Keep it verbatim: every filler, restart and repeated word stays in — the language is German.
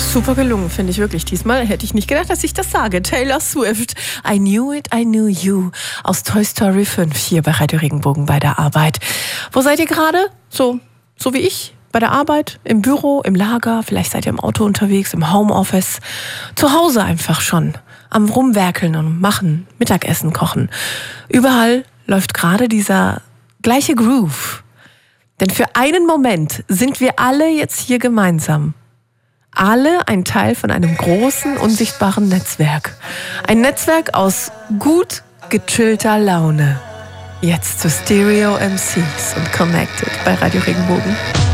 Super gelungen, finde ich wirklich. Diesmal hätte ich nicht gedacht, dass ich das sage. Taylor Swift, I Knew It, I Knew You aus Toy Story fünf hier bei Radio Regenbogen bei der Arbeit. Wo seid ihr gerade? So, so wie ich? Bei der Arbeit, im Büro, im Lager, vielleicht seid ihr im Auto unterwegs, im Homeoffice, zu Hause einfach schon, am Rumwerkeln und Machen, Mittagessen kochen. Überall läuft gerade dieser gleiche Groove. Denn für einen Moment sind wir alle jetzt hier gemeinsam. Alle ein Teil von einem großen, unsichtbaren Netzwerk. Ein Netzwerk aus gut gechillter Laune. Jetzt zu Stereo M Cs und Connected bei Radio Regenbogen.